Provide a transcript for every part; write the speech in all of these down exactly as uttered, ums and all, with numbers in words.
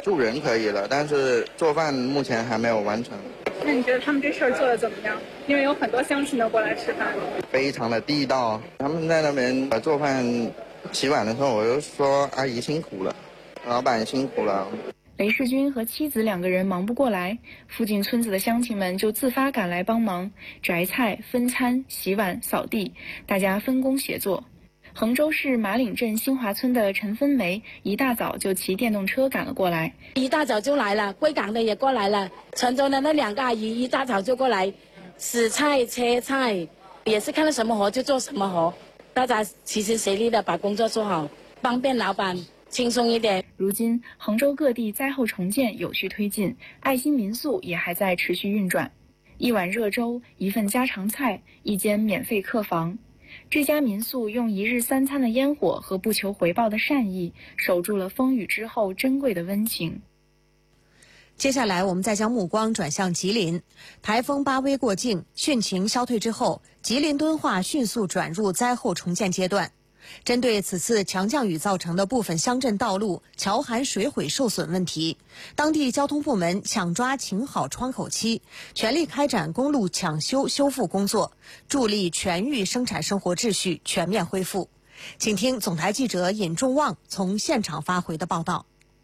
助人可以了，但是做饭目前还没有完成。 那你觉得他们这事儿做得怎么样？因为有很多乡亲都过来吃饭。 非常的地道，他们在那边做饭洗碗的时候，我就说阿姨辛苦了，老板辛苦了。 雷世军和妻子两个人忙不过来，附近村子的乡亲们就自发赶来帮忙，摘菜、分餐、洗碗、扫地，大家分工协作。衡州市马岭镇新华村的陈芬梅一大早就骑电动车赶了过来， 一大早就来了，贵港的也过来了，泉州的那两个阿姨一大早就过来洗菜、切菜，也是看到什么活就做什么活，大家齐心协力的把工作做好，方便老板轻松一点。 如今衡州各地灾后重建有序推进，爱心民宿也还在持续运转，一碗热粥，一份家常菜，一间免费客房。这家民宿用一日三餐的烟火和不求回报的善意，守住了风雨之后珍贵的温情。 接下来我们再将目光转向吉林，台风巴威过境，汛情消退之后，吉林敦化迅速转入灾后重建阶段。针对此次强降雨造成的部分乡镇道路、桥涵水毁受损问题，当地交通部门抢抓请好窗口期，全力开展公路抢修修复工作，助力全域生产生活秩序全面恢复。请听总台记者尹仲旺从现场发回的报道。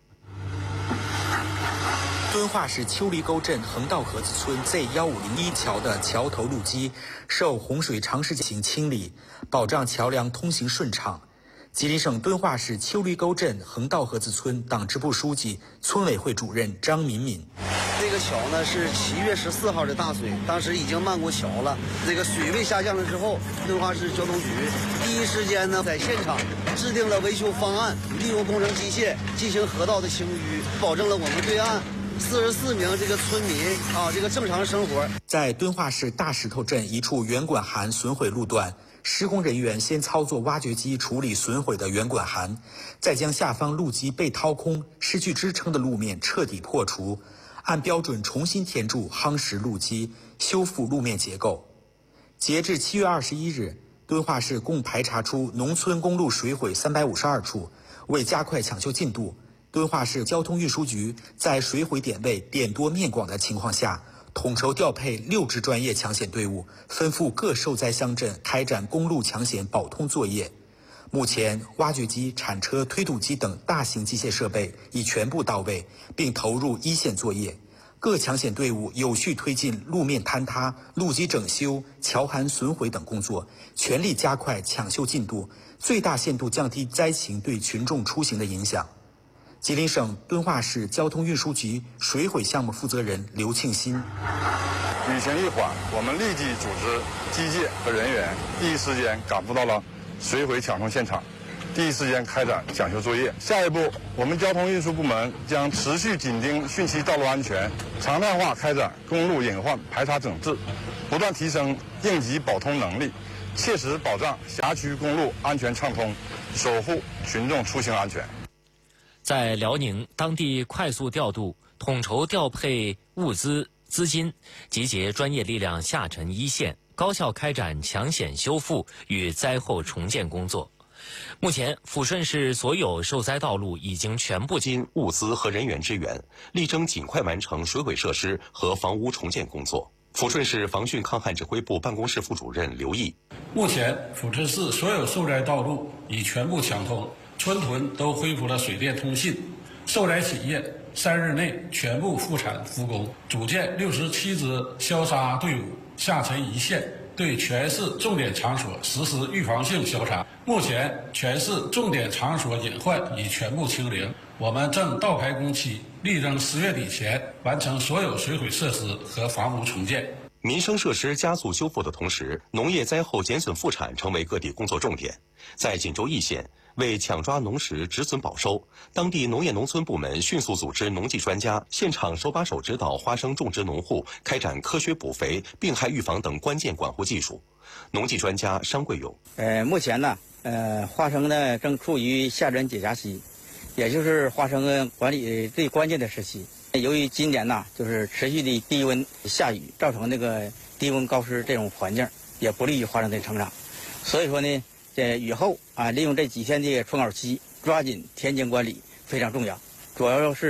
敦化市秋梨沟镇横道河子村 Z 一五零一 桥的桥头路基受洪水长时间清理，保障桥梁通行顺畅。吉林省敦化市秋梨沟镇横道河子村党支部书记、村委会主任张敏敏。 这个桥呢是七月十四号的大水，当时已经漫过桥了。这个水位下降了之后，敦化市交通局第一时间呢在现场制定了维修方案，利用工程机械进行河道的清淤，保证了我们对岸四十四名这个村民啊这个正常生活。 在敦化市大石头镇一处圆管涵损毁路段，施工人员先操作挖掘机处理损毁的圆管涵，再将下方路基被掏空、失去支撑的路面彻底破除，按标准重新填筑夯实路基，修复路面结构。截至七月二十一日，敦化市共排查出农村公路水毁三百五十二处。为加快抢修进度，敦化市交通运输局在水毁点位点多面广的情况下，统筹调配六支专业抢险队伍，分赴各受灾乡镇开展公路抢险保通作业。目前，挖掘机、铲车、推土机等大型机械设备已全部到位，并投入一线作业。各抢险队伍有序推进路面坍塌、路基整修、桥涵损毁等工作，全力加快抢修进度，最大限度降低灾情对群众出行的影响。吉林省敦化市交通运输局水毁项目负责人刘庆新： 雨情一缓，我们立即组织机械和人员，第一时间赶赴到了水毁抢修现场，第一时间开展抢修作业。下一步，我们交通运输部门将持续紧盯汛期道路安全，常态化开展公路隐患排查整治，不断提升应急保通能力，切实保障辖区公路安全畅通，守护群众出行安全。 在辽宁，当地快速调度、统筹调配物资、资金，集结专业力量下沉一线，高效开展抢险修复与灾后重建工作。目前，抚顺市所有受灾道路已经全部经物资和人员支援，力争尽快完成水毁设施和房屋重建工作。抚顺市防汛抗旱指挥部办公室副主任刘毅： 目前，抚顺市所有受灾道路已全部抢通，村屯都恢复了水电通信，受灾企业三日内全部复产复工，组建六十七支消杀队伍，下沉一线，对全市重点场所实施预防性消杀。目前，全市重点场所隐患已全部清零，我们正倒排工期，力争十月底前完成所有水毁设施和房屋重建。 民生设施加速修复的同时，农业灾后减损复产成为各地工作重点。在锦州易县，为抢抓农时止损保收，当地农业农村部门迅速组织农技专家现场手把手指导花生种植农户开展科学补肥、病害预防等关键管护技术。农技专家商贵勇： 呃，目前呢，呃，花生呢正处于夏真解荚期，也就是花生管理最关键的时期。由于今年呢，就是持续的低温下雨，造成那个低温高湿这种环境，也不利于花生的成长。所以说呢，在雨后啊，利用这几天的窗口期，抓紧田间管理非常重要，主要是